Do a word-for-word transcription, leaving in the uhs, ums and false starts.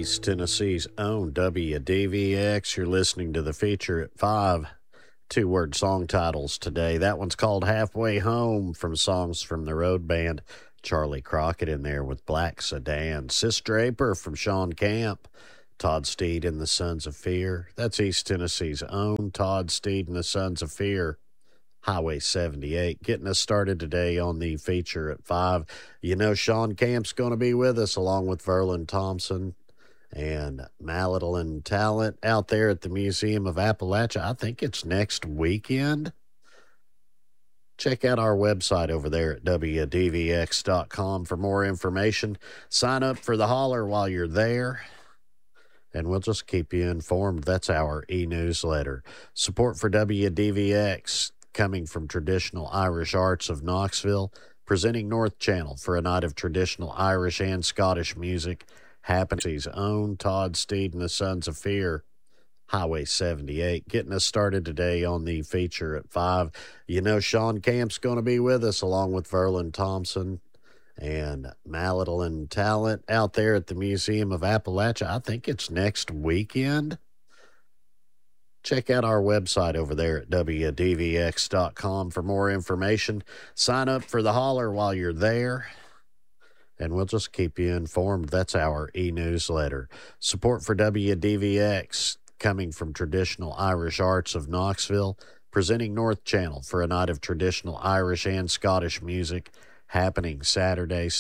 East Tennessee's own W D V X. You're listening to the feature at five two-word song titles today. That one's called Halfway Home, from songs from the road band. Charlie Crockett in there with Black Sedan. Sis Draper from Sean Camp. Todd Steed and the Sons of Fear. That's East Tennessee's own Todd Steed and the Sons of Fear. Highway seventy-eight, getting us started today on the feature at five. You know, Sean Camp's going to be with us along with Verlin Thompson and Maladolin Talent out there at the Museum of Appalachia. I think it's next weekend. Check out our website over there at W D V X dot com for more information. Sign up for the holler while you're there, and we'll just keep you informed. That's our e-newsletter. Support for W D V X coming from Traditional Irish Arts of Knoxville, presenting North Channel for a night of traditional Irish and Scottish music. Happening's own Todd Steed and the Sons of Fear. Highway seventy-eight, getting us started today on the feature at five. You know, Sean Camp's going to be with us along with Verlin Thompson and Maladolin Talent out there at the Museum of Appalachia. I think it's next weekend. Check out our website over there at W D V X dot com for more information. Sign up for the holler while you're there, and we'll just keep you informed. That's our e-newsletter. Support for W D V X coming from Traditional Irish Arts of Knoxville, presenting North Channel for a night of traditional Irish and Scottish music. Happening Saturday,